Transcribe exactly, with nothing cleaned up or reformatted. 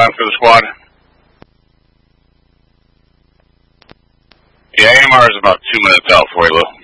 time for the squad. Yeah, A M R is about two minutes out for you, Lou.